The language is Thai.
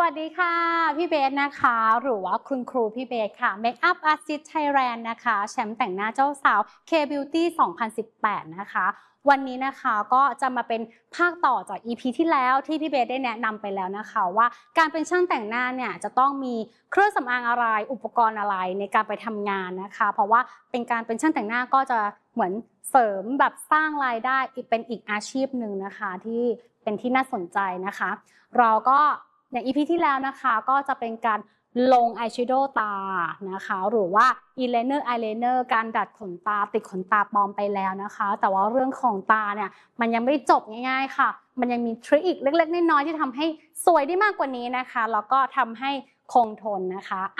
วัสดีค่ะพี่เบสนะคะหรือว่าคุณครูพี่เบสค่ะ Makeup Artist Thailand นะคะแชมป์แต่งหน้าเจ้าสาว K-Beauty 2018นะคะวันนี้นะคะก็จะมาเป็นภาคต่อจาก EP ที่แล้วที่พี่เบสได้แนะนำไปแล้วนะคะว่าการเป็นช่างแต่งหน้าเนี่ยจะต้องมีเครื่องสำอางอะไรอุปกรณ์อะไรในการไปทำงานนะคะเพราะว่าเป็นการเป็นช่างแต่งหน้าก็จะเหมือนเสริมแบบสร้างรายได้เป็นอีกอาชีพหนึ่งนะคะที่เป็นที่น่าสนใจนะคะเราก็อย่าง EP ที่แล้วนะคะก็จะเป็นการลงอายแชโดว์ตานะคะหรือว่า eyeliner การดัดขนตาติดขนตาปลอมไปแล้วนะคะแต่ว่าเรื่องของตาเนี่ยมันยังไม่จบง่ายๆค่ะมันยังมีทริคอีกเล็กๆน้อยๆที่ทำให้สวยได้มากกว่านี้นะคะแล้วก็ทำให้คงทนนะคะ